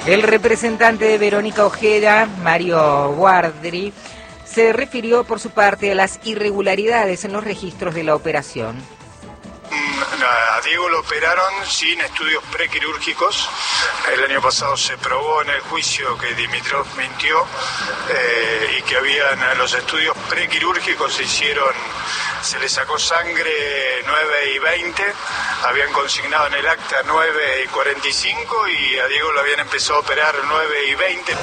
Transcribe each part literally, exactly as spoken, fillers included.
El representante de Verónica Ojeda, Mario Guardri, se refirió por su parte a las irregularidades en los registros de la operación. A Diego lo operaron sin estudios prequirúrgicos. El año pasado se probó en el juicio que Dimitrov mintió eh, y que habían los estudios prequirúrgicos se hicieron, se le sacó sangre nueve y veinte, habían consignado en el acta nueve y cuarenta y cinco y a Diego lo habían empezado a operar nueve y veinte.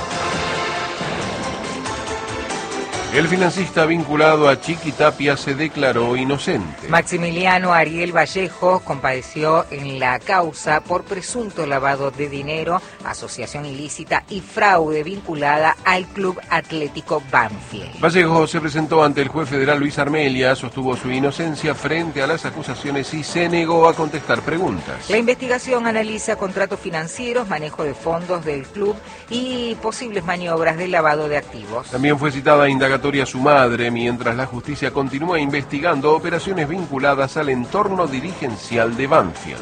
El financista vinculado a Chiquitapia se declaró inocente. Maximiliano Ariel Vallejo compadeció en la causa por presunto lavado de dinero, asociación ilícita y fraude vinculada al Club Atlético Banfield. Vallejo se presentó ante el juez federal Luis Armelia, sostuvo su inocencia frente a las acusaciones y se negó a contestar preguntas. La investigación analiza contratos financieros, manejo de fondos del club y posibles maniobras de lavado de activos. También fue citada a indagatoria a su madre, mientras la justicia continúa investigando operaciones vinculadas al entorno dirigencial de Banfield.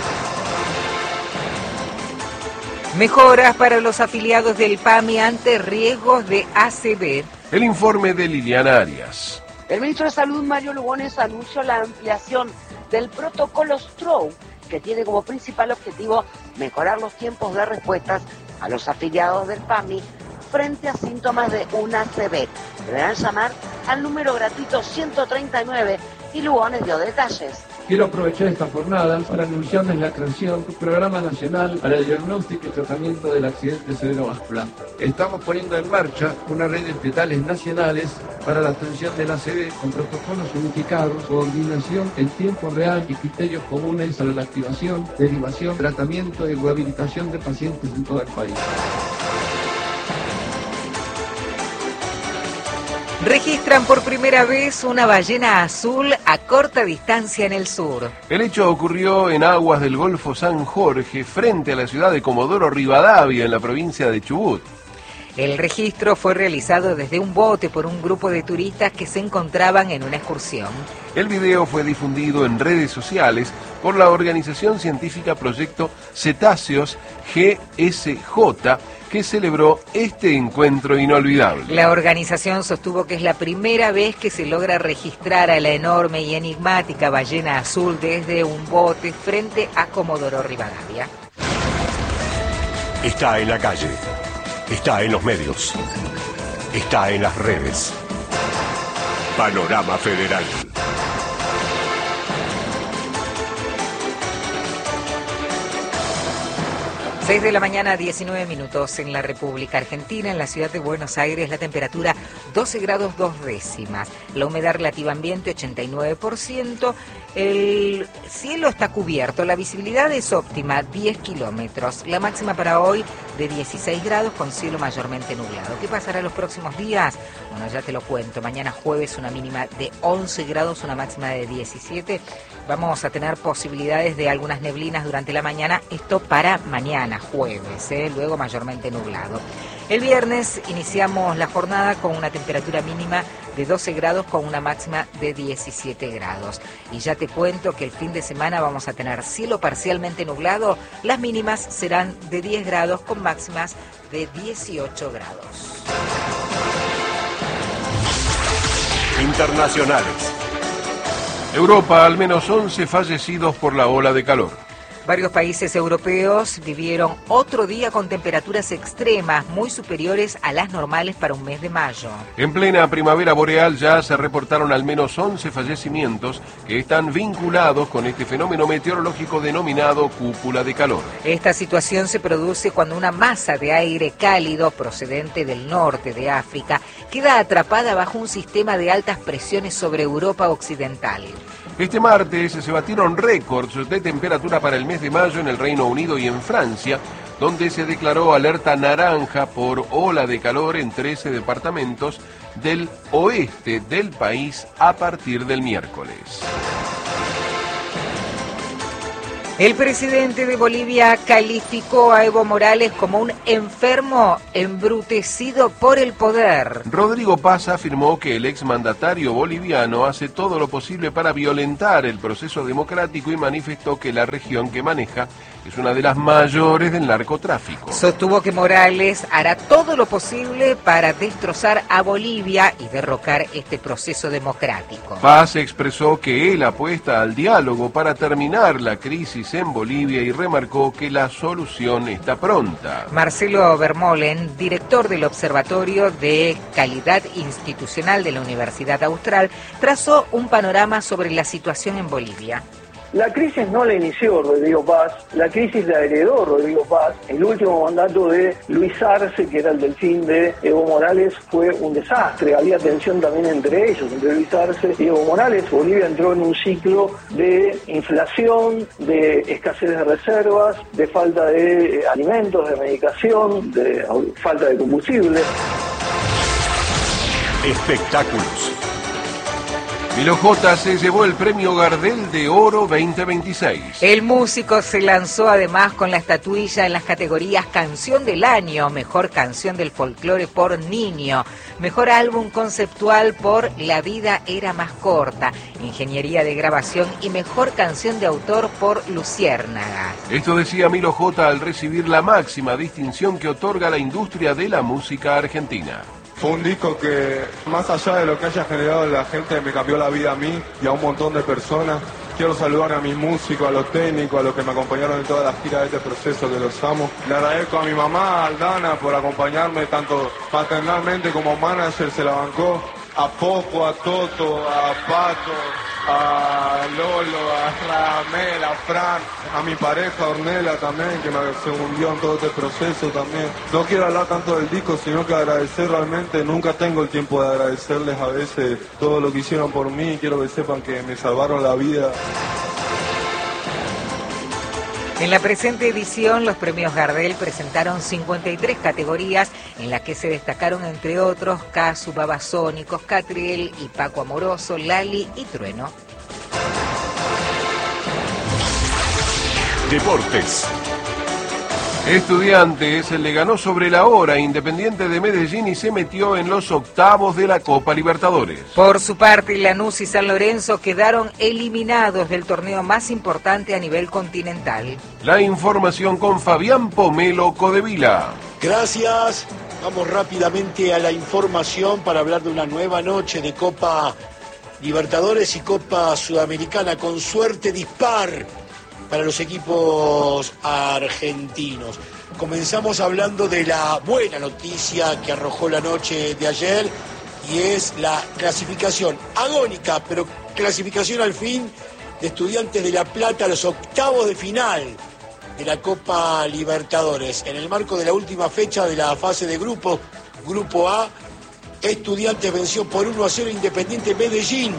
Mejoras para los afiliados del P A M I ante riesgos de A C V. El informe de Liliana Arias. El ministro de Salud, Mario Lugones, anunció la ampliación del protocolo Stroke, que tiene como principal objetivo mejorar los tiempos de respuestas a los afiliados del P A M I frente a síntomas de un A C V. Deberán llamar al número gratuito ciento treinta y nueve y Lugones dio detalles. Quiero aprovechar esta jornada para anunciarles la creación de un programa nacional para el diagnóstico y tratamiento del accidente cerebrovascular. Estamos poniendo en marcha una red de hospitales nacionales para la atención del A C V con protocolos unificados, coordinación en tiempo real y criterios comunes para la activación, derivación, tratamiento y rehabilitación de pacientes en todo el país. Registran por primera vez una ballena azul a corta distancia en el sur. El hecho ocurrió en aguas del Golfo San Jorge, frente a la ciudad de Comodoro Rivadavia, en la provincia de Chubut. El registro fue realizado desde un bote por un grupo de turistas que se encontraban en una excursión. El video fue difundido en redes sociales por la organización científica Proyecto Cetáceos G S J, que celebró este encuentro inolvidable. La organización sostuvo que es la primera vez que se logra registrar a la enorme y enigmática ballena azul desde un bote frente a Comodoro Rivadavia. Está en la calle, está en los medios, está en las redes. Panorama Federal. seis de la mañana, diecinueve minutos en la República Argentina. En la ciudad de Buenos Aires la temperatura doce grados dos décimas. La humedad relativa ambiente ochenta y nueve por ciento. El cielo está cubierto. La visibilidad es óptima, diez kilómetros. La máxima para hoy de dieciséis grados con cielo mayormente nublado. ¿Qué pasará los próximos días? Bueno, ya te lo cuento. Mañana jueves una mínima de once grados, una máxima de diecisiete. Vamos a tener posibilidades de algunas neblinas durante la mañana. Esto para mañana, jueves, ¿eh? Luego mayormente nublado. El viernes iniciamos la jornada con una temperatura mínima de doce grados con una máxima de diecisiete grados. Y ya te cuento que el fin de semana vamos a tener cielo parcialmente nublado. Las mínimas serán de diez grados con máximas de dieciocho grados. Internacionales. Europa, al menos once fallecidos por la ola de calor. Varios países europeos vivieron otro día con temperaturas extremas muy superiores a las normales para un mes de mayo. En plena primavera boreal ya se reportaron al menos once fallecimientos que están vinculados con este fenómeno meteorológico denominado cúpula de calor. Esta situación se produce cuando una masa de aire cálido procedente del norte de África queda atrapada bajo un sistema de altas presiones sobre Europa occidental. Este martes se batieron récords de temperatura para el mes de mayo en el Reino Unido y en Francia, donde se declaró alerta naranja por ola de calor en trece departamentos del oeste del país a partir del miércoles. El presidente de Bolivia calificó a Evo Morales como un enfermo embrutecido por el poder. Rodrigo Paz afirmó que el exmandatario boliviano hace todo lo posible para violentar el proceso democrático y manifestó que la región que maneja es una de las mayores del narcotráfico. Sostuvo que Morales hará todo lo posible para destrozar a Bolivia y derrocar este proceso democrático. Paz expresó que él apuesta al diálogo para terminar la crisis en Bolivia y remarcó que la solución está pronta. Marcelo Vermolen, director del Observatorio de Calidad Institucional de la Universidad Austral, trazó un panorama sobre la situación en Bolivia. La crisis no la inició Rodrigo Paz, la crisis la heredó Rodrigo Paz. El último mandato de Luis Arce, que era el delfín de Evo Morales, fue un desastre. Había tensión también entre ellos, entre Luis Arce y Evo Morales. Bolivia entró en un ciclo de inflación, de escasez de reservas, de falta de alimentos, de medicación, de falta de combustible. Espectáculos. Milo J se llevó el premio Gardel de Oro veinte veintiséis. El músico se lanzó además con la estatuilla en las categorías Canción del Año, Mejor Canción del Folclore por Niño, Mejor Álbum Conceptual por La Vida Era Más Corta, Ingeniería de Grabación y Mejor Canción de Autor por Luciérnagas. Esto decía Milo J al recibir la máxima distinción que otorga la industria de la música argentina. Fue un disco que, más allá de lo que haya generado la gente, me cambió la vida a mí y a un montón de personas. Quiero saludar a mis músicos, a los técnicos, a los que me acompañaron en todas las giras de este proceso, que los amo. Le agradezco a mi mamá, a Aldana, por acompañarme tanto paternalmente como manager, se la bancó. A Poco, a Toto, a Pato, a Lolo, a Ramel, a Fran, a mi pareja Ornella también, que me se hundió en todo este proceso también. No quiero hablar tanto del disco, sino que agradecer realmente, nunca tengo el tiempo de agradecerles a veces todo lo que hicieron por mí, quiero que sepan que me salvaron la vida. En la presente edición, los premios Gardel presentaron cincuenta y tres categorías en las que se destacaron, entre otros, Casu, Babasónicos, Catriel y Paco Amoroso, Lali y Trueno. Deportes. Estudiantes le ganó sobre la hora Independiente de Medellín y se metió en los octavos de la Copa Libertadores. Por su parte, Lanús y San Lorenzo quedaron eliminados del torneo más importante a nivel continental. La información con Fabián Pomelo Codevila. Gracias. Vamos rápidamente a la información para hablar de una nueva noche de Copa Libertadores y Copa Sudamericana con suerte dispar para los equipos argentinos. Comenzamos hablando de la buena noticia que arrojó la noche de ayer y es la clasificación agónica, pero clasificación al fin de Estudiantes de La Plata a los octavos de final de la Copa Libertadores. En el marco de la última fecha de la fase de grupos, Grupo A, Estudiantes venció por uno a cero Independiente Medellín.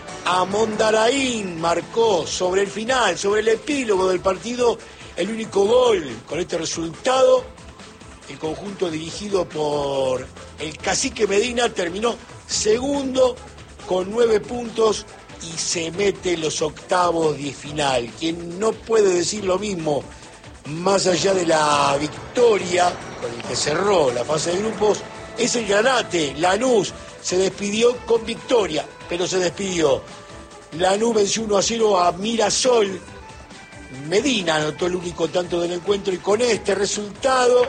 Amondaraín marcó sobre el final, sobre el epílogo del partido, el único gol. Con este resultado, el conjunto dirigido por el Cacique Medina terminó segundo con nueve puntos y se mete en los octavos de final. Quien no puede decir lo mismo, más allá de la victoria con el que cerró la fase de grupos, es el Granate. Lanús se despidió con victoria, pero se despidió. Lanús venció uno a cero a Mirasol. Medina anotó el único tanto del encuentro y con este resultado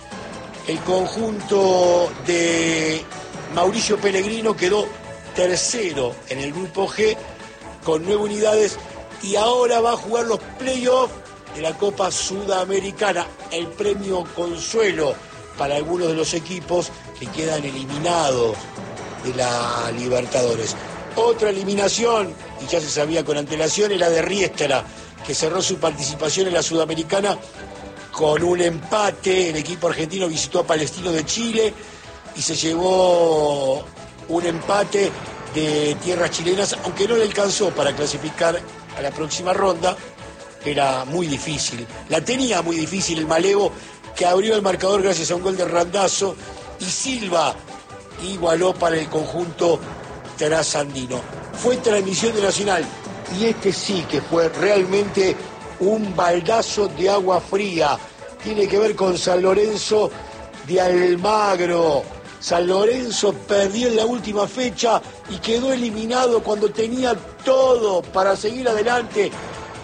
el conjunto de Mauricio Pellegrino quedó tercero en el grupo G con nueve unidades y ahora va a jugar los playoffs de la Copa Sudamericana, el premio consuelo para algunos de los equipos que quedan eliminados de la Libertadores. Otra eliminación, y ya se sabía con antelación, es la de Riestra, que cerró su participación en la Sudamericana con un empate. El equipo argentino visitó a Palestino de Chile y se llevó un empate de tierras chilenas, aunque no le alcanzó para clasificar a la próxima ronda. Era muy difícil, la tenía muy difícil el Malevo, que abrió el marcador gracias a un gol de Randazzo, y Silva igualó para el conjunto trasandino. Fue transmisión de Nacional, y este sí que fue realmente un baldazo de agua fría. Tiene que ver con San Lorenzo de Almagro. San Lorenzo perdió en la última fecha y quedó eliminado cuando tenía todo para seguir adelante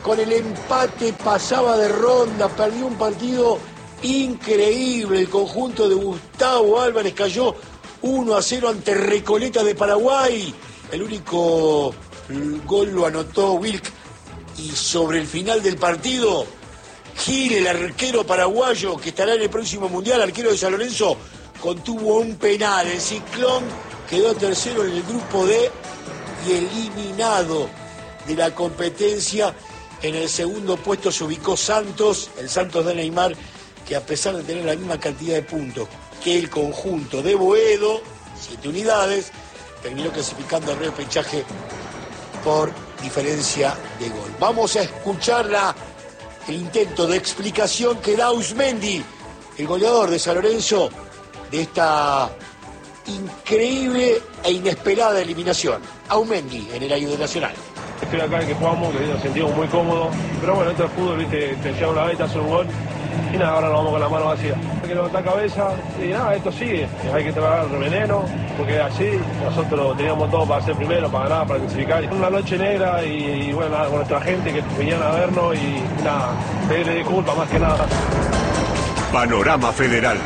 con el empate pasaba de ronda, perdió un partido increíble. El conjunto de Gustavo Álvarez cayó uno a cero ante Recoleta de Paraguay. El único gol lo anotó Wilk. Y sobre el final del partido, Gil, el arquero paraguayo que estará en el próximo Mundial, arquero de San Lorenzo, contuvo un penal. El Ciclón quedó tercero en el grupo D y eliminado de la competencia. En el segundo puesto se ubicó Santos, el Santos de Neymar, que a pesar de tener la misma cantidad de puntos que el conjunto de Boedo, siete unidades, terminó clasificando al repechaje por diferencia de gol. Vamos a escuchar la, el intento de explicación que da Ausmendi, el goleador de San Lorenzo, de esta increíble e inesperada eliminación. Ausmendi en el Ayudo Nacional. Estoy acá que jugamos, que nos sentimos muy cómodos, pero bueno, esto es fútbol, viste, te lleva una vez, te hace un gol y nada, ahora nos vamos con la mano vacía. Hay que levantar cabeza y nada, esto sigue, hay que trabajar el veneno, porque así nosotros teníamos todo para ser primero, para ganar, para clasificar. Una noche negra y, y bueno, nada, con nuestra gente que venían a vernos y nada, pedirle disculpas más que nada. Panorama Federal.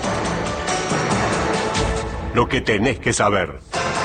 Lo que tenés que saber.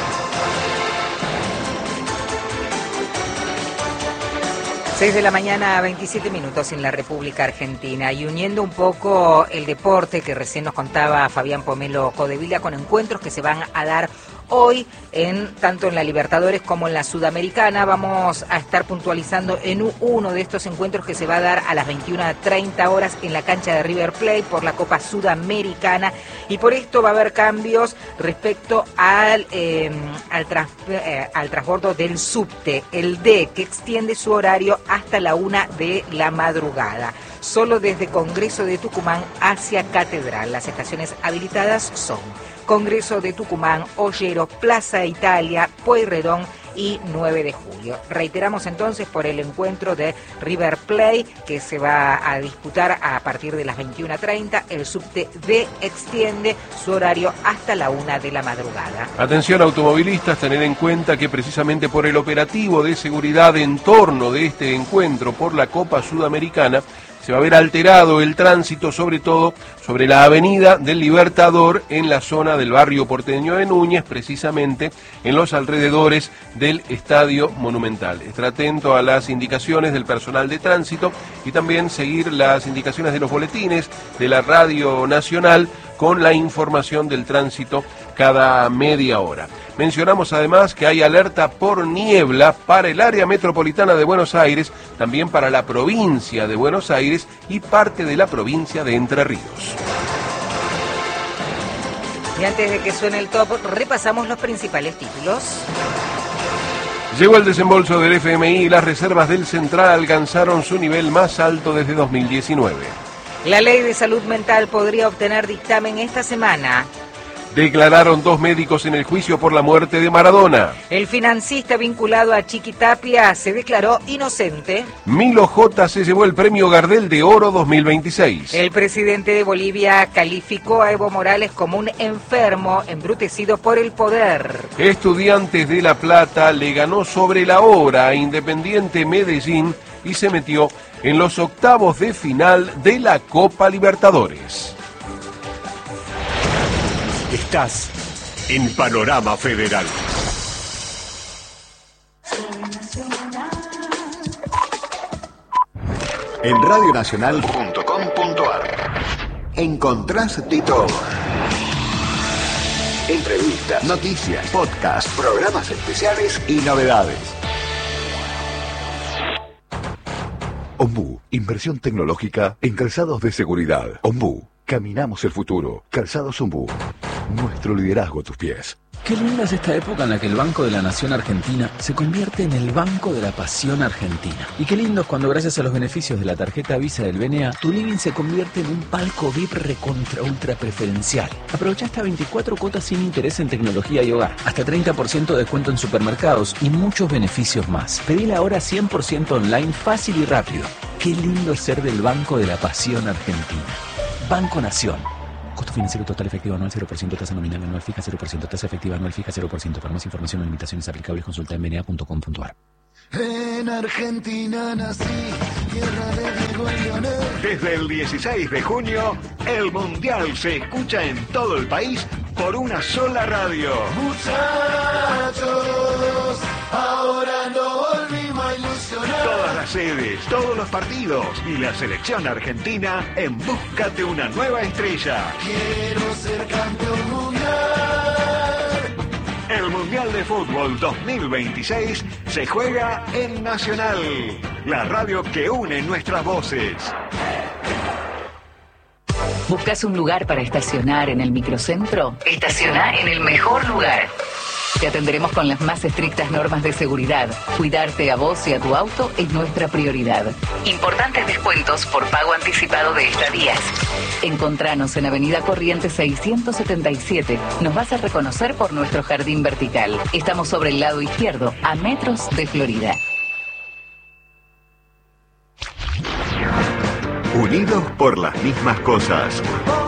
seis de la mañana, veintisiete minutos en la República Argentina. Y uniendo un poco el deporte que recién nos contaba Fabián Pomelo Codevila con encuentros que se van a dar hoy, en tanto en la Libertadores como en la Sudamericana, vamos a estar puntualizando en uno de estos encuentros que se va a dar a las veintiuna treinta horas en la cancha de River Plate por la Copa Sudamericana. Y por esto va a haber cambios respecto al, eh, al, trans, eh, al transbordo del subte, el D, que extiende su horario hasta la una de la madrugada. Solo desde Congreso de Tucumán hacia Catedral. Las estaciones habilitadas son Congreso de Tucumán, Ollero, Plaza Italia, Pueyrredón y nueve de julio. Reiteramos entonces por el encuentro de River Plate que se va a disputar a partir de las veintiuna treinta. El subte D extiende su horario hasta la una de la madrugada. Atención automovilistas, tener en cuenta que precisamente por el operativo de seguridad en torno de este encuentro por la Copa Sudamericana, se va a ver alterado el tránsito, sobre todo sobre la avenida del Libertador en la zona del barrio porteño de Núñez, precisamente en los alrededores del Estadio Monumental. Estar atento a las indicaciones del personal de tránsito y también seguir las indicaciones de los boletines de la Radio Nacional con la información del tránsito cada media hora. Mencionamos además que hay alerta por niebla para el área metropolitana de Buenos Aires, también para la provincia de Buenos Aires y parte de la provincia de Entre Ríos. Y antes de que suene el top, repasamos los principales títulos. Llegó el desembolso del F M I y las reservas del Central alcanzaron su nivel más alto desde dos mil diecinueve. La ley de salud mental podría obtener dictamen esta semana. Declararon dos médicos en el juicio por la muerte de Maradona. El financista vinculado a Chiquitapia se declaró inocente. Milo J. se llevó el premio Gardel de Oro dos mil veintiséis. El presidente de Bolivia calificó a Evo Morales como un enfermo embrutecido por el poder. Estudiantes de La Plata le ganó sobre la hora a Independiente Medellín y se metió en los octavos de final de la Copa Libertadores. Estás en Panorama Federal. En radio nacional punto com punto ar encontrás de todo. Entrevistas, noticias, podcasts, programas especiales y novedades. Ombú, inversión tecnológica en calzados de seguridad. Ombú, caminamos el futuro. Calzados Ombú, nuestro liderazgo a tus pies. Qué linda es esta época en la que el Banco de la Nación Argentina se convierte en el Banco de la Pasión Argentina. Y qué lindo es cuando gracias a los beneficios de la tarjeta Visa del B N A, tu living se convierte en un palco V I P recontra ultra preferencial. Aprovecha hasta veinticuatro cuotas sin interés en tecnología y hogar, hasta treinta por ciento de descuento en supermercados y muchos beneficios más. Pedila ahora cien por ciento online, fácil y rápido. Qué lindo es ser del Banco de la Pasión Argentina. Banco Nación. Costo financiero total efectivo anual cero por ciento, tasa nominal anual fija cero por ciento, tasa efectiva anual fija cero por ciento. Para más información o limitaciones aplicables consulta en b n a punto com punto a r. En Argentina nací, tierra de Diego y Leonel. Desde el dieciséis de junio, el Mundial se escucha en todo el país por una sola radio. Muchachos, ahora no volvimos a ilusionar. Todas las sedes, todos los partidos y la selección argentina en busca de una nueva estrella. Quiero ser campeón mundial. El Mundial de Fútbol dos mil veintiséis se juega en Nacional, la radio que une nuestras voces. ¿Buscas un lugar para estacionar en el microcentro? Estaciona en el mejor lugar. Te atenderemos con las más estrictas normas de seguridad. Cuidarte a vos y a tu auto es nuestra prioridad. Importantes descuentos por pago anticipado de estadías. Encontranos en Avenida Corrientes seiscientos setenta y siete. Nos vas a reconocer por nuestro jardín vertical. Estamos sobre el lado izquierdo, a metros de Florida. Unidos por las mismas cosas.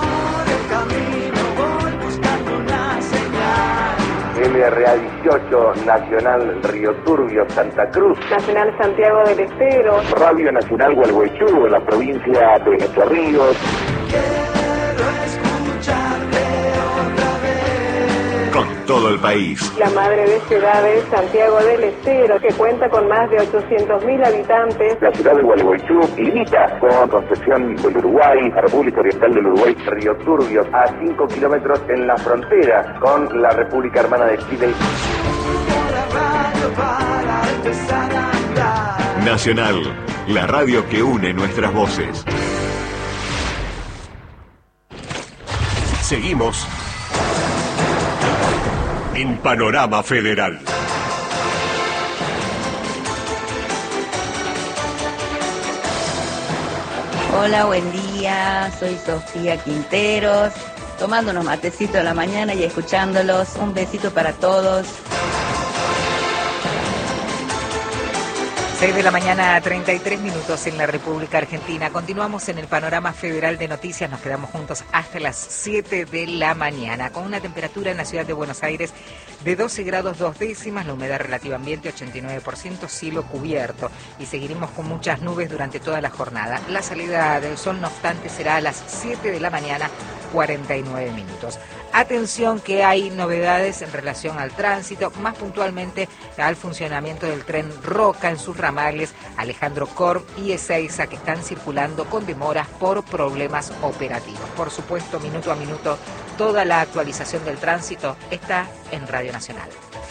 M R A dieciocho, Nacional Río Turbio, Santa Cruz. Nacional Santiago del Estero. Radio Nacional Gualeguaychú, en la provincia de Entre Ríos. Con todo el país. La madre de ciudades, Santiago del Estero, que cuenta con más de ochocientos mil habitantes. La ciudad de Gualeguaychú limita con Concepción del Uruguay, la República Oriental del Uruguay, Río Turbio, a cinco kilómetros en la frontera con la República Hermana de Chile. Nacional, la radio que une nuestras voces. Seguimos en Panorama Federal. Hola, buen día, soy Sofía Quinteros, tomando unos matecitos a la mañana y escuchándolos. Un besito para todos. seis de la mañana, treinta y tres minutos en la República Argentina. Continuamos en el Panorama Federal de Noticias. Nos quedamos juntos hasta las siete de la mañana, con una temperatura en la ciudad de Buenos Aires de doce grados dos décimas, la humedad relativa ambiente ochenta y nueve por ciento, cielo cubierto. Y seguiremos con muchas nubes durante toda la jornada. La salida del sol, no obstante, será a las siete de la mañana, cuarenta y nueve minutos. Atención que hay novedades en relación al tránsito, más puntualmente al funcionamiento del tren Roca en sus ramales Alejandro Korn y Ezeiza, que están circulando con demoras por problemas operativos. Por supuesto, minuto a minuto, toda la actualización del tránsito está en Radio Nacional.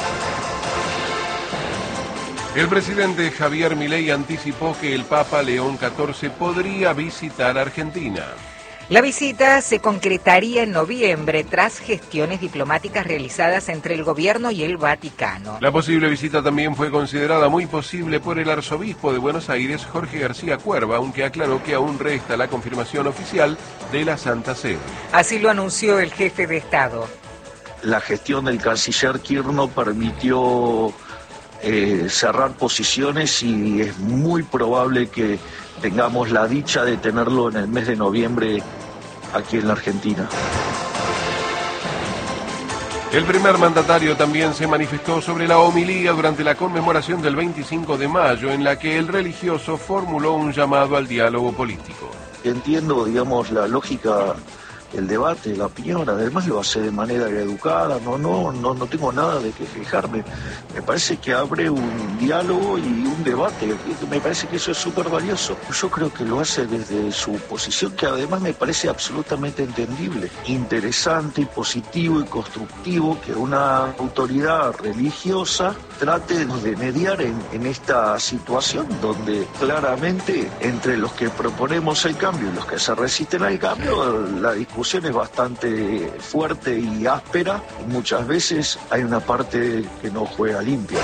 El presidente Javier Milei anticipó que el Papa León catorce podría visitar Argentina. La visita se concretaría en noviembre tras gestiones diplomáticas realizadas entre el gobierno y el Vaticano. La posible visita también fue considerada muy posible por el arzobispo de Buenos Aires, Jorge García Cuerva, aunque aclaró que aún resta la confirmación oficial de la Santa Sede. Así lo anunció el jefe de Estado. La gestión del canciller Kirchner permitió eh, cerrar posiciones y es muy probable que tengamos la dicha de tenerlo en el mes de noviembre aquí en la Argentina. El primer mandatario también se manifestó sobre la homilía durante la conmemoración del veinticinco de mayo, en la que el religioso formuló un llamado al diálogo político. Entiendo, digamos, la lógica, el debate, la opinión, además lo hace de manera educada, no, no, no, no tengo nada de qué quejarme. Me parece que abre un diálogo y un debate, me parece que eso es súper valioso. Yo creo que lo hace desde su posición, que además me parece absolutamente entendible, interesante y positivo y constructivo que una autoridad religiosa trate de mediar en, en esta situación donde claramente entre los que proponemos el cambio y los que se resisten al cambio, la discusión es bastante fuerte y áspera. Muchas veces hay una parte que no juega limpia,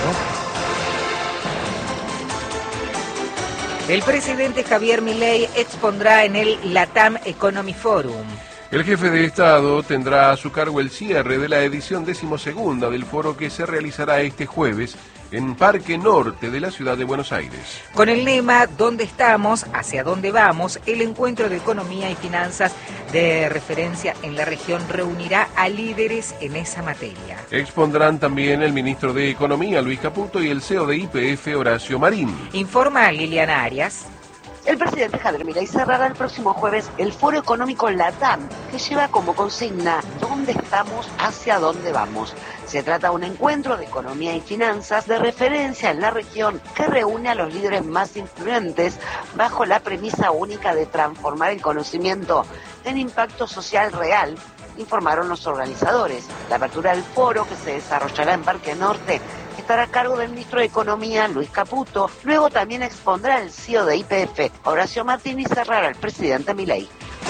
¿no? El presidente Javier Milei expondrá en el LATAM Economy Forum. El jefe de Estado tendrá a su cargo el cierre de la edición decimosegunda del foro que se realizará este jueves en Parque Norte de la ciudad de Buenos Aires. Con el lema ¿Dónde estamos? ¿Hacia dónde vamos? El encuentro de economía y finanzas de referencia en la región reunirá a líderes en esa materia. Expondrán también el ministro de Economía, Luis Caputo, y el C E O de Y P F, Horacio Marín. Informa Liliana Arias. El presidente Javier Milei cerrará el próximo jueves el Foro Económico LATAM, que lleva como consigna ¿dónde estamos? ¿Hacia dónde vamos? Se trata de un encuentro de economía y finanzas de referencia en la región que reúne a los líderes más influyentes bajo la premisa única de transformar el conocimiento en impacto social real, informaron los organizadores. La apertura del foro, que se desarrollará en Parque Norte, estará a cargo del ministro de Economía, Luis Caputo. Luego también expondrá el C E O de Y P F, Horacio Martín, y cerrará el presidente Milei.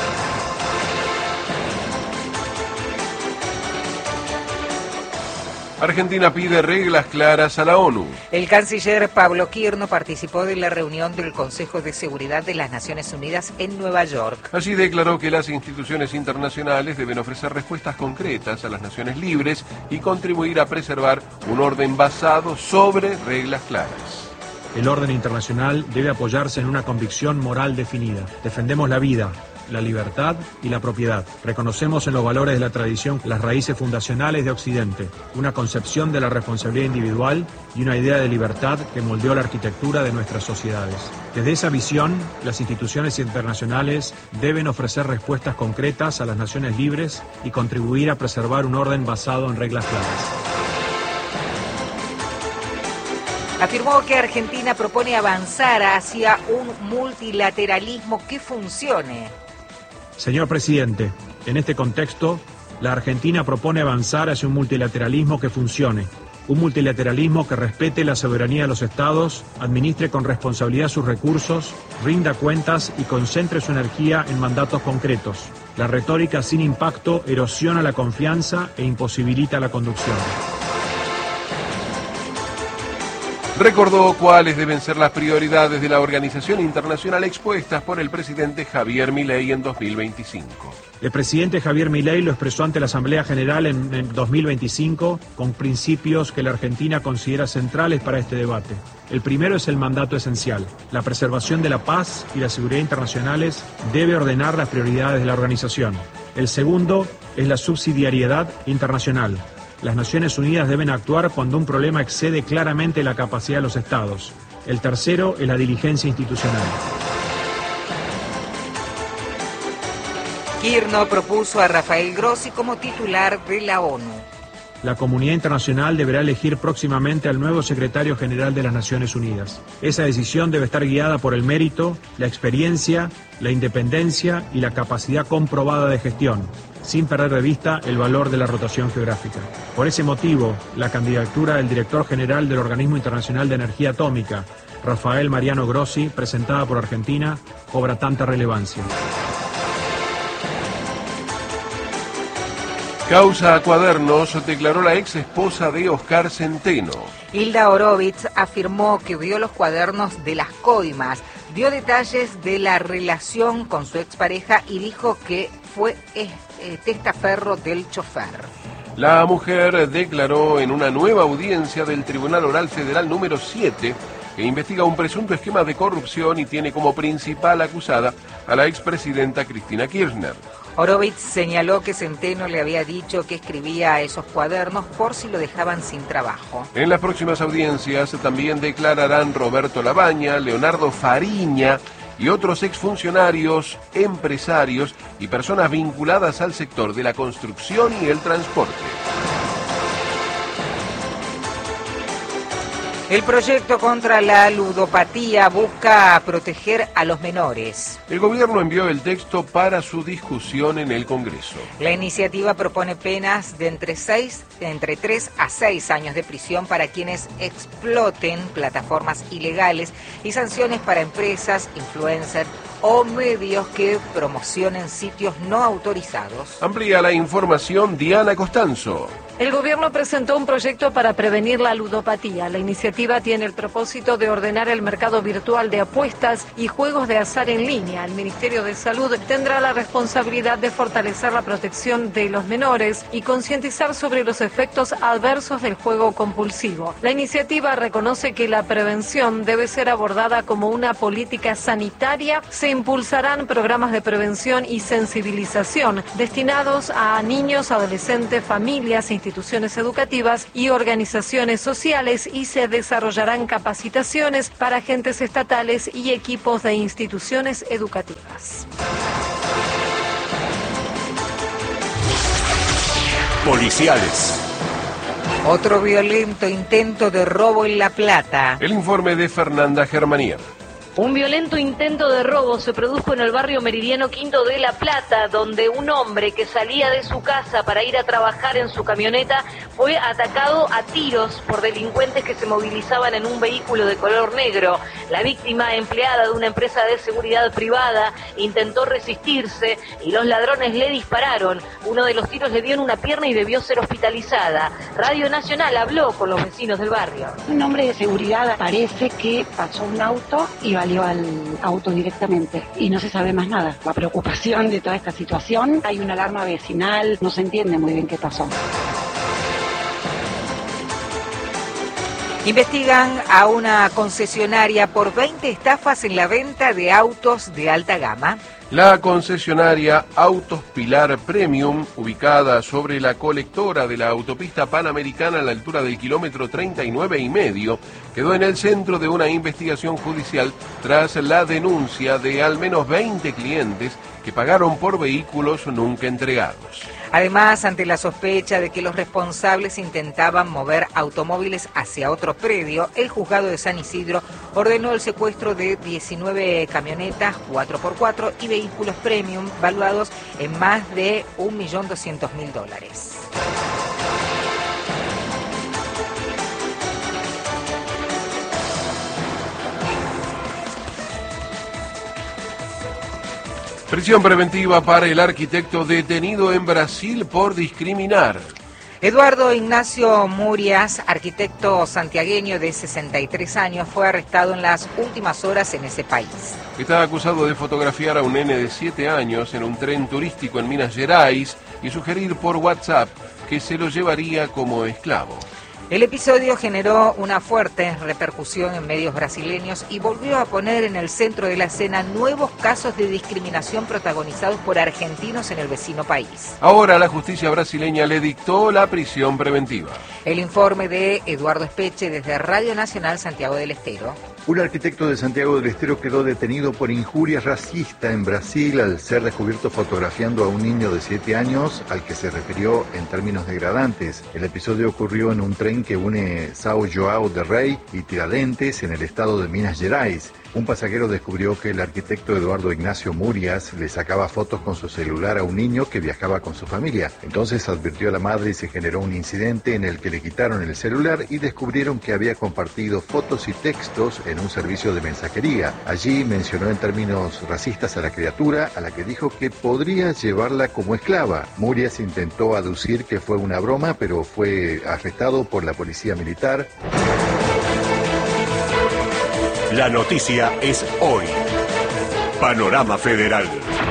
Argentina pide reglas claras a la ONU. El canciller Pablo Quirno participó de la reunión del Consejo de Seguridad de las Naciones Unidas en Nueva York. Allí declaró que las instituciones internacionales deben ofrecer respuestas concretas a las naciones libres y contribuir a preservar un orden basado sobre reglas claras. El orden internacional debe apoyarse en una convicción moral definida. Defendemos la vida, la libertad y la propiedad. Reconocemos en los valores de la tradición las raíces fundacionales de Occidente, una concepción de la responsabilidad individual y una idea de libertad que moldeó la arquitectura de nuestras sociedades. Desde esa visión, las instituciones internacionales deben ofrecer respuestas concretas a las naciones libres y contribuir a preservar un orden basado en reglas claras. Afirmó que Argentina propone avanzar hacia un multilateralismo que funcione. Señor presidente, en este contexto, la Argentina propone avanzar hacia un multilateralismo que funcione. Un multilateralismo que respete la soberanía de los estados, administre con responsabilidad sus recursos, rinda cuentas y concentre su energía en mandatos concretos. La retórica sin impacto erosiona la confianza e imposibilita la conducción. Recordó cuáles deben ser las prioridades de la organización internacional expuestas por el presidente Javier Milei en dos mil veinticinco. El presidente Javier Milei lo expresó ante la Asamblea General en, en dos mil veinticinco con principios que la Argentina considera centrales para este debate. El primero es el mandato esencial. La preservación de la paz y la seguridad internacionales debe ordenar las prioridades de la organización. El segundo es la subsidiariedad internacional. Las Naciones Unidas deben actuar cuando un problema excede claramente la capacidad de los estados. El tercero es la diligencia institucional. Quirno propuso a Rafael Grossi como titular de la ONU. La comunidad internacional deberá elegir próximamente al nuevo secretario general de las Naciones Unidas. Esa decisión debe estar guiada por el mérito, la experiencia, la independencia y la capacidad comprobada de gestión, sin perder de vista el valor de la rotación geográfica. Por ese motivo, la candidatura del director general del Organismo Internacional de Energía Atómica, Rafael Mariano Grossi, presentada por Argentina, cobra tanta relevancia. Causa a Cuadernos, declaró la ex esposa de Oscar Centeno. Hilda Horowitz afirmó que vio los cuadernos de las coimas, dio detalles de la relación con su expareja y dijo que fue eh, testaferro del chofer. La mujer declaró en una nueva audiencia del Tribunal Oral Federal número siete que investiga un presunto esquema de corrupción y tiene como principal acusada a la expresidenta Cristina Kirchner. Horowitz señaló que Centeno le había dicho que escribía esos cuadernos por si lo dejaban sin trabajo. En las próximas audiencias también declararán Roberto Labaña, Leonardo Fariña y otros exfuncionarios, empresarios y personas vinculadas al sector de la construcción y el transporte. El proyecto contra la ludopatía busca proteger a los menores. El gobierno envió el texto para su discusión en el Congreso. La iniciativa propone penas de entre seis, entre tres a seis años de prisión para quienes exploten plataformas ilegales y sanciones para empresas, influencers o medios que promocionen sitios no autorizados. Amplía la información Diana Costanzo. El gobierno presentó un proyecto para prevenir la ludopatía. La iniciativa tiene el propósito de ordenar el mercado virtual de apuestas y juegos de azar en línea. El Ministerio de Salud tendrá la responsabilidad de fortalecer la protección de los menores y concientizar sobre los efectos adversos del juego compulsivo. La iniciativa reconoce que la prevención debe ser abordada como una política sanitaria. Se impulsarán programas de prevención y sensibilización destinados a niños, adolescentes, familias, instituciones educativas y organizaciones sociales, y se desarrollarán capacitaciones para agentes estatales y equipos de instituciones educativas. Policiales. Otro violento intento de robo en La Plata. El informe de Fernanda Germanier. Un violento intento de robo se produjo en el barrio meridiano Quinto de La Plata, donde un hombre que salía de su casa para ir a trabajar en su camioneta fue atacado a tiros por delincuentes que se movilizaban en un vehículo de color negro. La víctima, empleada de una empresa de seguridad privada, intentó resistirse y los ladrones le dispararon. Uno de los tiros le dio en una pierna y debió ser hospitalizada. Radio Nacional habló con los vecinos del barrio. Un hombre de seguridad parece que pasó un auto y salió al auto directamente y no se sabe más nada. La preocupación de toda esta situación, hay una alarma vecinal, no se entiende muy bien qué pasó. Investigan a una concesionaria por veinte estafas en la venta de autos de alta gama. La concesionaria Autos Pilar Premium, ubicada sobre la colectora de la autopista Panamericana a la altura del kilómetro treinta y nueve y medio, quedó en el centro de una investigación judicial tras la denuncia de al menos veinte clientes que pagaron por vehículos nunca entregados. Además, ante la sospecha de que los responsables intentaban mover automóviles hacia otro predio, el juzgado de San Isidro ordenó el secuestro de diecinueve camionetas cuatro por cuatro y vehículos premium valuados en más de un millón doscientos mil dólares. Prisión preventiva para el arquitecto detenido en Brasil por discriminar. Eduardo Ignacio Murias, arquitecto santiagueño de sesenta y tres años, fue arrestado en las últimas horas en ese país. Está acusado de fotografiar a un nene de siete años en un tren turístico en Minas Gerais y sugerir por WhatsApp que se lo llevaría como esclavo. El episodio generó una fuerte repercusión en medios brasileños y volvió a poner en el centro de la escena nuevos casos de discriminación protagonizados por argentinos en el vecino país. Ahora la justicia brasileña le dictó la prisión preventiva. El informe de Eduardo Espeche desde Radio Nacional Santiago del Estero. Un arquitecto de Santiago del Estero quedó detenido por injuria racista en Brasil al ser descubierto fotografiando a un niño de siete años al que se refirió en términos degradantes. El episodio ocurrió en un tren que une São João del Rei y Tiradentes en el estado de Minas Gerais. Un pasajero descubrió que el arquitecto Eduardo Ignacio Murias le sacaba fotos con su celular a un niño que viajaba con su familia. Entonces advirtió a la madre y se generó un incidente en el que le quitaron el celular y descubrieron que había compartido fotos y textos en un servicio de mensajería. Allí mencionó en términos racistas a la criatura, a la que dijo que podría llevarla como esclava. Murias intentó aducir que fue una broma, pero fue arrestado por la policía militar. La noticia es hoy. Panorama Federal.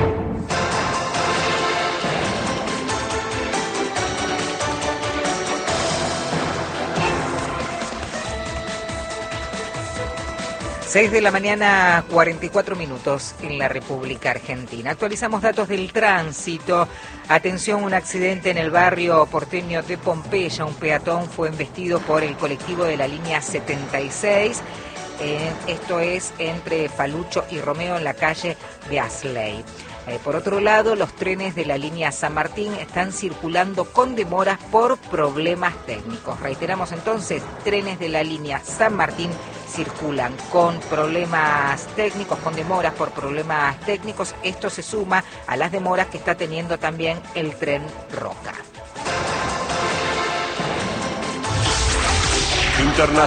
seis de la mañana, cuarenta y cuatro minutos en la República Argentina. Actualizamos datos del tránsito. Atención, un accidente en el barrio porteño de Pompeya. Un peatón fue embestido por el colectivo de la línea setenta y seis. Eh, esto es entre Falucho y Romeo en la calle Beasley. Eh, por otro lado, los trenes de la línea San Martín están circulando con demoras por problemas técnicos. Reiteramos entonces, trenes de la línea San Martín circulan con problemas técnicos, con demoras por problemas técnicos. Esto se suma a las demoras que está teniendo también el tren Roca.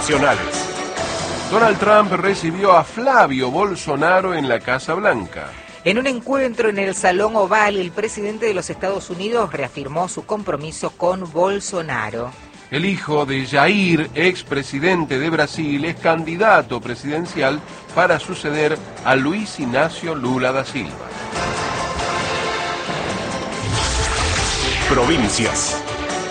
Internacionales. Donald Trump recibió a Flavio Bolsonaro en la Casa Blanca. En un encuentro en el Salón Oval, el presidente de los Estados Unidos reafirmó su compromiso con Bolsonaro. El hijo de Jair, expresidente de Brasil, es candidato presidencial para suceder a Luis Ignacio Lula da Silva. Provincias.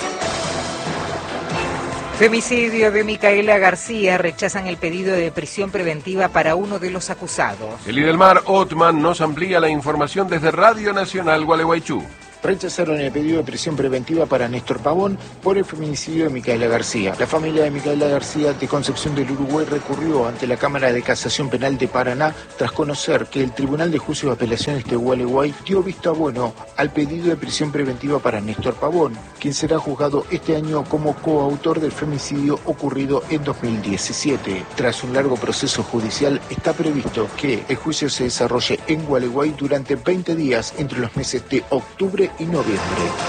Femicidio de Micaela García. Rechazan el pedido de prisión preventiva para uno de los acusados. El Idelmar Otman nos amplía la información desde Radio Nacional Gualeguaychú. Rechazaron el pedido de prisión preventiva para Néstor Pavón por el feminicidio de Micaela García. La familia de Micaela García de Concepción del Uruguay recurrió ante la Cámara de Casación Penal de Paraná tras conocer que el Tribunal de Juicios de Apelaciones de Gualeguay dio visto bueno al pedido de prisión preventiva para Néstor Pavón, quien será juzgado este año como coautor del femicidio ocurrido en dos mil diecisiete. Tras un largo proceso judicial, está previsto que el juicio se desarrolle en Gualeguay durante veinte días entre los meses de octubre y noviembre.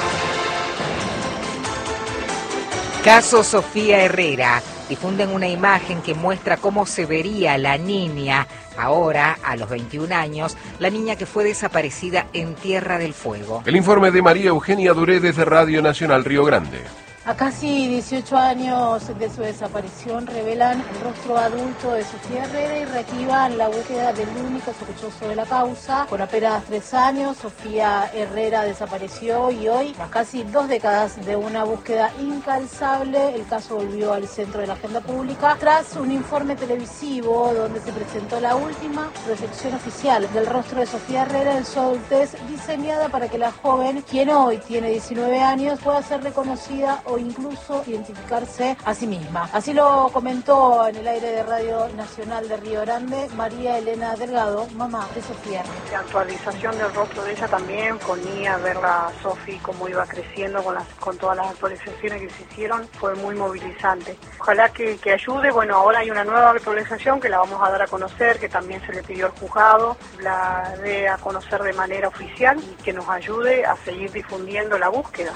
Caso Sofía Herrera. Difunden una imagen que muestra cómo se vería la niña, ahora a los veintiún años, la niña que fue desaparecida en Tierra del Fuego. El informe de María Eugenia Duré desde Radio Nacional Río Grande. A casi dieciocho años de su desaparición revelan el rostro adulto de Sofía Herrera y reactivan la búsqueda del único sospechoso de la causa. Con apenas tres años, Sofía Herrera desapareció y hoy, tras casi dos décadas de una búsqueda incansable, el caso volvió al centro de la agenda pública tras un informe televisivo donde se presentó la última proyección oficial del rostro de Sofía Herrera en su adultez, diseñada para que la joven, quien hoy tiene diecinueve años, pueda ser reconocida o incluso identificarse a sí misma. Así lo comentó en el aire de Radio Nacional de Río Grande María Elena Delgado, mamá de Sofía. La actualización del rostro de ella también ponía a verla a Sofi cómo iba creciendo con las con todas las actualizaciones que se hicieron, fue muy movilizante. Ojalá que, que ayude. Bueno, ahora hay una nueva actualización que la vamos a dar a conocer, que también se le pidió al juzgado, la dé a conocer de manera oficial y que nos ayude a seguir difundiendo la búsqueda.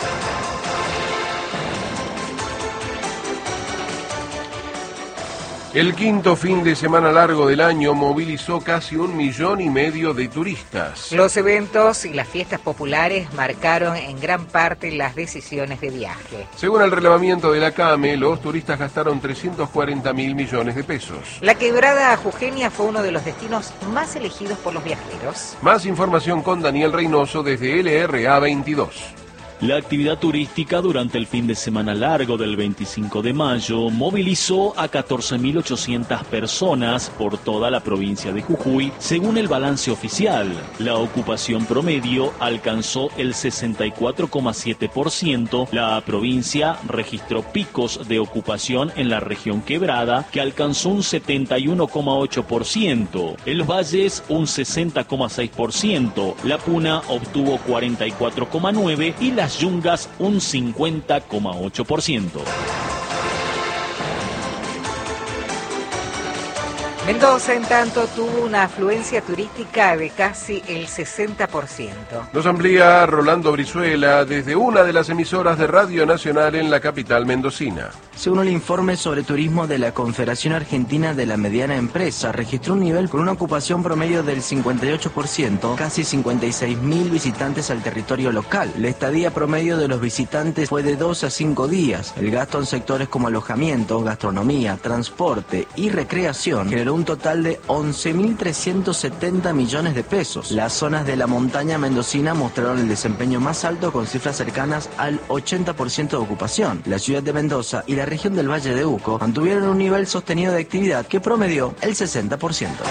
El quinto fin de semana largo del año movilizó casi un millón y medio de turistas. Los eventos y las fiestas populares marcaron en gran parte las decisiones de viaje. Según el relevamiento de la CAME, los turistas gastaron trescientos cuarenta mil millones de pesos. La quebrada Jujeña fue uno de los destinos más elegidos por los viajeros. Más información con Daniel Reynoso desde L R A veintidós. La actividad turística durante el fin de semana largo del veinticinco de mayo movilizó a catorce mil ochocientas personas por toda la provincia de Jujuy, según el balance oficial. La ocupación promedio alcanzó el sesenta y cuatro coma siete por ciento. La provincia registró picos de ocupación en la región quebrada, que alcanzó un setenta y uno coma ocho por ciento. En los valles, un sesenta coma seis por ciento. La Puna obtuvo cuarenta y cuatro coma nueve por ciento y las Yungas un cincuenta coma ocho por ciento. Mendoza, en tanto, tuvo una afluencia turística de casi el sesenta por ciento. Nos amplía Rolando Brizuela desde una de las emisoras de Radio Nacional en la capital mendocina. Según el informe sobre turismo de la Confederación Argentina de la Mediana Empresa, registró un nivel con una ocupación promedio del cincuenta y ocho por ciento, casi cincuenta y seis mil visitantes al territorio local. La estadía promedio de los visitantes fue de dos a cinco días. El gasto en sectores como alojamiento, gastronomía, transporte y recreación generó un total de once mil trescientos setenta millones de pesos. Las zonas de la montaña mendocina mostraron el desempeño más alto con cifras cercanas al ochenta por ciento de ocupación. La ciudad de Mendoza y la región del Valle de Uco mantuvieron un nivel sostenido de actividad que promedió el sesenta por ciento.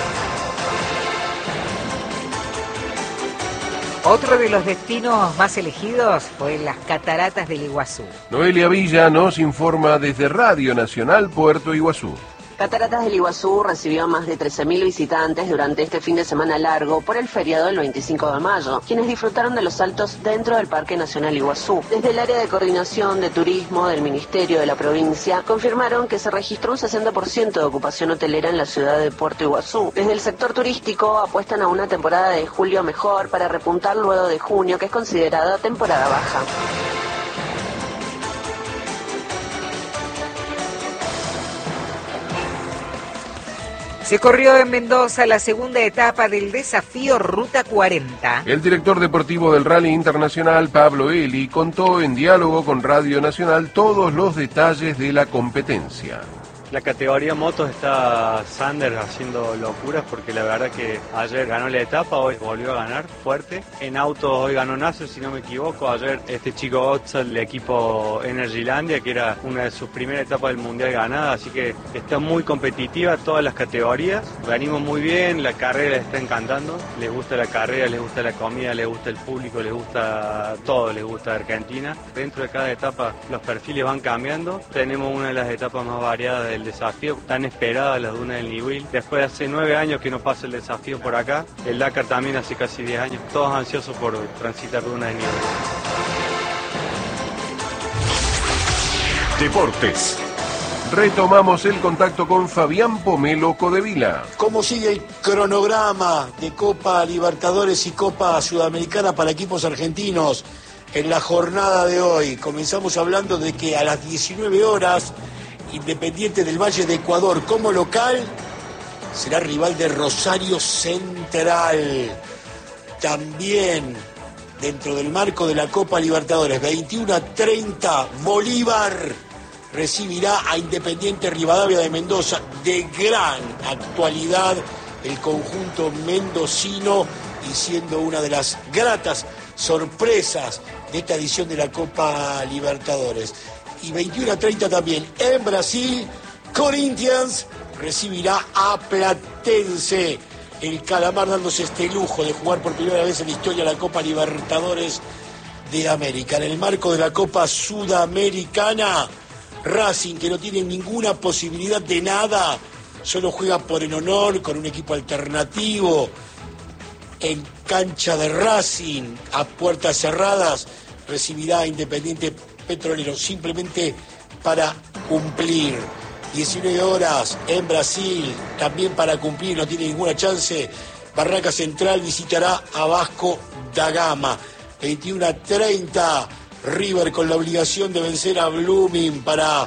Otro de los destinos más elegidos fue las cataratas del Iguazú. Noelia Villa nos informa desde Radio Nacional Puerto Iguazú. Cataratas del Iguazú recibió a más de trece mil visitantes durante este fin de semana largo por el feriado del veinticinco de mayo, quienes disfrutaron de los saltos dentro del Parque Nacional Iguazú. Desde el área de coordinación de turismo del Ministerio de la provincia confirmaron que se registró un sesenta por ciento de ocupación hotelera en la ciudad de Puerto Iguazú. Desde el sector turístico apuestan a una temporada de julio mejor para repuntar luego de junio, que es considerada temporada baja. Se corrió en Mendoza la segunda etapa del desafío Ruta cuarenta. El director deportivo del Rally Internacional, Pablo Eli, contó en diálogo con Radio Nacional todos los detalles de la competencia. La categoría motos está Sander haciendo locuras porque la verdad que ayer ganó la etapa, hoy volvió a ganar fuerte. En autos hoy ganó Nasser, si no me equivoco. Ayer este chico Otza, el equipo Energylandia, que era una de sus primeras etapas del Mundial ganada, así que está muy competitiva todas las categorías. Venimos muy bien, la carrera les está encantando. Les gusta la carrera, les gusta la comida, les gusta el público, les gusta todo, les gusta Argentina. Dentro de cada etapa los perfiles van cambiando. Tenemos una de las etapas más variadas del desafío, tan esperada la duna del Niwil. Después de hace nueve años que no pasa el desafío por acá, el Dakar también hace casi diez años, todos ansiosos por transitar duna del Niwil. Deportes. Retomamos el contacto con Fabián Pomelo Codevila. ¿Cómo sigue el cronograma de Copa Libertadores y Copa Sudamericana para equipos argentinos en la jornada de hoy? Comenzamos hablando de que a las diecinueve horas Independiente del Valle de Ecuador como local será rival de Rosario Central. También dentro del marco de la Copa Libertadores, veintiuno a treinta, Bolívar recibirá a Independiente Rivadavia de Mendoza. De gran actualidad el conjunto mendocino y siendo una de las gratas sorpresas de esta edición de la Copa Libertadores. Y veintiuno a treinta también en Brasil, Corinthians recibirá a Platense. El Calamar dándose este lujo de jugar por primera vez en la historia la Copa Libertadores de América. En el marco de la Copa Sudamericana, Racing, que no tiene ninguna posibilidad de nada, solo juega por el honor con un equipo alternativo en cancha de Racing, a puertas cerradas, recibirá a Independiente Petrolero, simplemente para cumplir. diecinueve horas en Brasil, también para cumplir, no tiene ninguna chance. Barraca Central visitará a Vasco da Gama. veintiuno a treinta, River con la obligación de vencer a Blooming para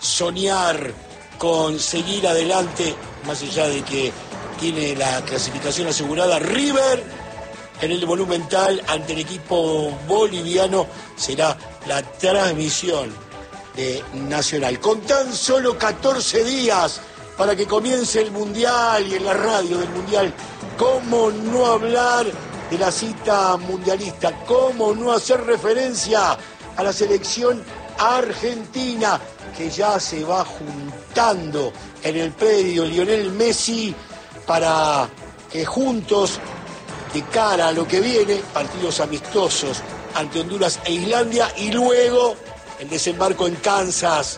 soñar con seguir adelante, más allá de que tiene la clasificación asegurada. River en el Monumental ante el equipo boliviano será la transmisión de Nacional. Con tan solo catorce días para que comience el Mundial y en la radio del Mundial, ¿cómo no hablar de la cita mundialista? ¿Cómo no hacer referencia a la selección argentina que ya se va juntando en el predio Lionel Messi para que juntos, de cara a lo que viene, partidos amistosos ante Honduras e Islandia y luego el desembarco en Kansas,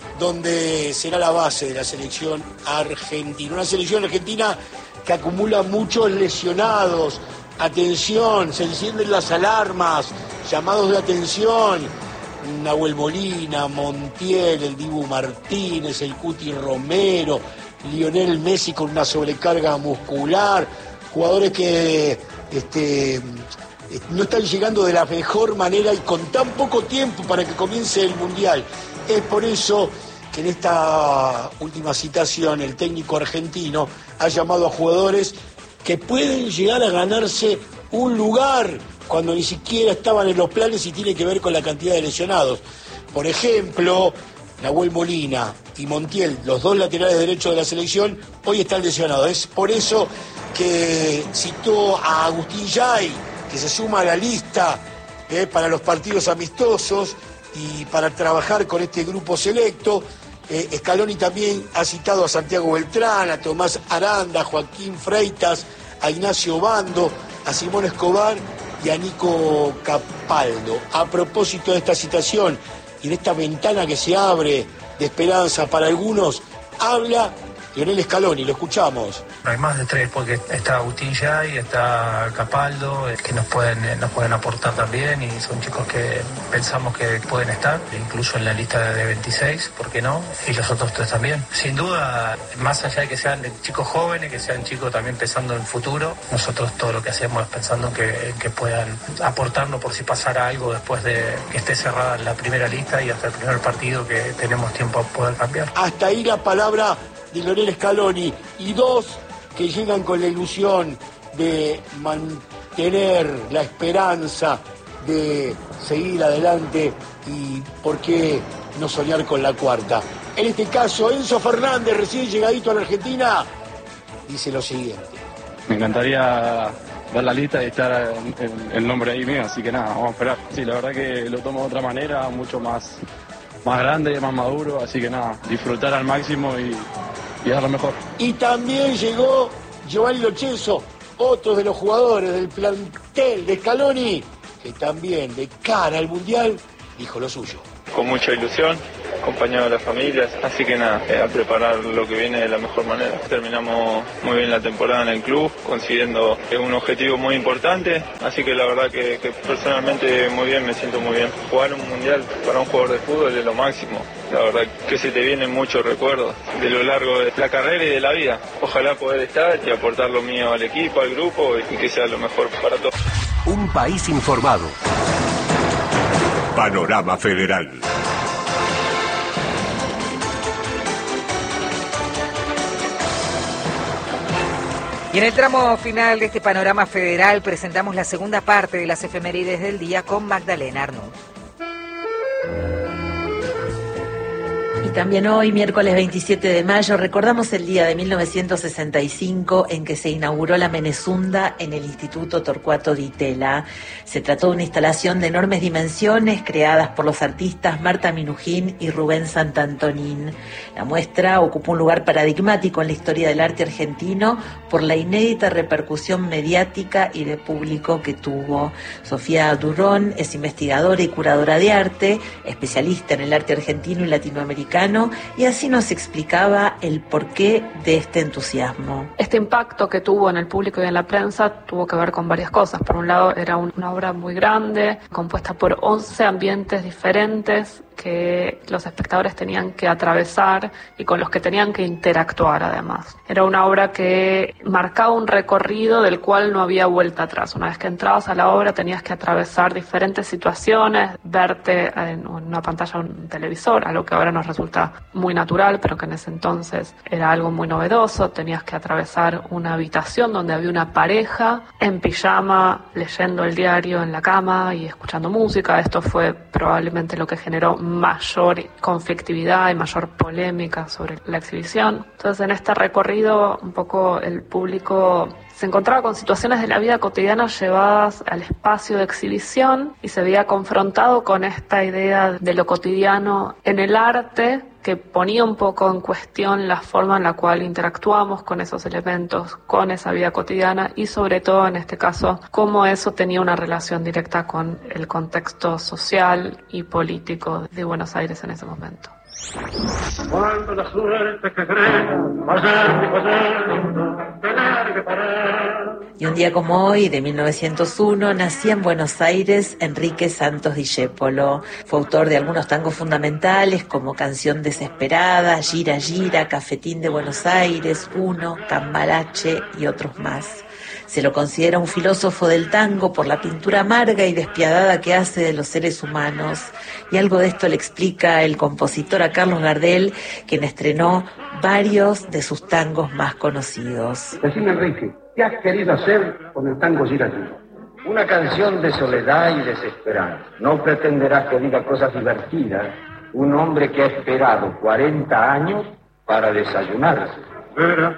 donde será la base de la selección argentina. Una selección argentina que acumula muchos lesionados. Atención, se encienden las alarmas, llamados de atención. Nahuel Molina, Montiel, el Dibu Martínez, el Cuti Romero, Lionel Messi con una sobrecarga muscular, jugadores que este, no están llegando de la mejor manera y con tan poco tiempo para que comience el Mundial. Es por eso que en esta última citación el técnico argentino ha llamado a jugadores que pueden llegar a ganarse un lugar cuando ni siquiera estaban en los planes y tiene que ver con la cantidad de lesionados. Por ejemplo, Nahuel Molina y Montiel, los dos laterales derechos de la selección, hoy están lesionados. Es por eso que citó a Agustín Yay, que se suma a la lista eh, para los partidos amistosos y para trabajar con este grupo selecto. Eh, Scaloni también ha citado a Santiago Beltrán, a Tomás Aranda, a Joaquín Freitas, a Ignacio Bando, a Simón Escobar y a Nico Capaldo. A propósito de esta citación y de esta ventana que se abre de esperanza para algunos, habla Lionel Scaloni, lo escuchamos. Hay más de tres, porque está Agustín Yay, está Capaldo, que nos pueden, nos pueden aportar también y son chicos que pensamos que pueden estar, incluso en la lista de veintiséis, ¿por qué no? Y los otros tres también. Sin duda, más allá de que sean chicos jóvenes, que sean chicos también pensando en futuro, nosotros todo lo que hacemos es pensando que, que puedan aportarnos por si pasara algo después de que esté cerrada la primera lista y hasta el primer partido que tenemos tiempo a poder cambiar. Hasta ahí la palabra de Lionel Scaloni, y dos que llegan con la ilusión de mantener la esperanza de seguir adelante y, ¿por qué no soñar con la cuarta? En este caso, Enzo Fernández, recién llegadito a la Argentina, dice lo siguiente. Me encantaría ver la lista y estar el, el nombre ahí mío, así que nada, vamos a esperar. Sí, la verdad que lo tomo de otra manera, mucho más, más grande, más maduro, así que nada, disfrutar al máximo y, y dar lo mejor. Y también llegó Giovanni Lo Celso, otro de los jugadores del plantel de Scaloni, que también de cara al Mundial dijo lo suyo. Con mucha ilusión, acompañado de las familias, así que nada, eh, a preparar lo que viene de la mejor manera. Terminamos muy bien la temporada en el club, consiguiendo eh, un objetivo muy importante, así que la verdad que, que personalmente muy bien, me siento muy bien. Jugar un mundial para un jugador de fútbol es lo máximo, la verdad que se te vienen muchos recuerdos de lo largo de la carrera y de la vida. Ojalá poder estar y aportar lo mío al equipo, al grupo y que sea lo mejor para todos. Un país informado. Panorama Federal. Y en el tramo final de este Panorama Federal presentamos la segunda parte de las efemérides del día con Magdalena Arnaud. Y también hoy, miércoles veintisiete de mayo, recordamos el día de mil novecientos sesenta y cinco en que se inauguró la Menezunda en el Instituto Torcuato Di Tella. Se trató de una instalación de enormes dimensiones creadas por los artistas Marta Minujín y Rubén Santantonín. La muestra ocupó un lugar paradigmático en la historia del arte argentino por la inédita repercusión mediática y de público que tuvo. Sofía Durrón es investigadora y curadora de arte, especialista en el arte argentino y latinoamericano, y así nos explicaba el porqué de este entusiasmo. Este impacto que tuvo en el público y en la prensa tuvo que ver con varias cosas. Por un lado, era una obra muy grande, compuesta por once ambientes diferentes que los espectadores tenían que atravesar y con los que tenían que interactuar además. Era una obra que marcaba un recorrido del cual no había vuelta atrás. Una vez que entrabas a la obra tenías que atravesar diferentes situaciones, verte en una pantalla de un televisor, algo que ahora nos resulta muy natural, pero que en ese entonces era algo muy novedoso. Tenías que atravesar una habitación donde había una pareja en pijama, leyendo el diario en la cama y escuchando música. Esto fue probablemente lo que generó mayor conflictividad y mayor polémica sobre la exhibición. Entonces, en este recorrido, un poco el público se encontraba con situaciones de la vida cotidiana llevadas al espacio de exhibición y se veía confrontado con esta idea de lo cotidiano en el arte, que ponía un poco en cuestión la forma en la cual interactuamos con esos elementos, con esa vida cotidiana y sobre todo en este caso cómo eso tenía una relación directa con el contexto social y político de Buenos Aires en ese momento. Cuando la suerte que crea, pasar y pasar, tener que parar. Y un día como hoy, de mil novecientos uno, nacía en Buenos Aires Enrique Santos Discépolo. Fue autor de algunos tangos fundamentales como Canción Desesperada, Gira Gira, Cafetín de Buenos Aires, Uno, Cambalache y otros más. Se lo considera un filósofo del tango por la pintura amarga y despiadada que hace de los seres humanos. Y algo de esto le explica el compositor a Carlos Gardel, quien estrenó varios de sus tangos más conocidos. Decime, Enrique, ¿qué has querido hacer con el tango Gira Gira? Una canción de soledad y desesperanza. No pretenderás que diga cosas divertidas. Un hombre que ha esperado cuarenta años para desayunarse. Vera,